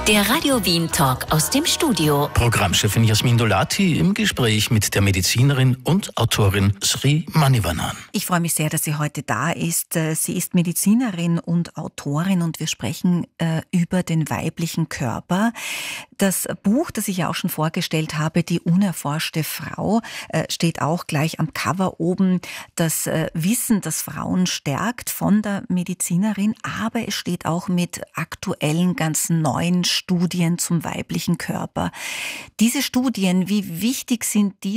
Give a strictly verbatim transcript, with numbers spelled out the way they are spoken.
Der Radio Wien Talk aus dem Studio. Programmchefin Jasmin Dolati im Gespräch mit der Medizinerin und Autorin Sri Manivannan. Ich freue mich sehr, dass sie heute da ist. Sie ist Medizinerin und Autorin und wir sprechen äh, über den weiblichen Körper. Das Buch, das ich ja auch schon vorgestellt habe, Die unerforschte Frau, äh, steht auch gleich am Cover oben. Das äh, Wissen, das Frauen stärkt, von der Medizinerin, aber es steht auch mit aktuellen, ganz neuen Studien zum weiblichen Körper. Diese Studien, wie wichtig sind die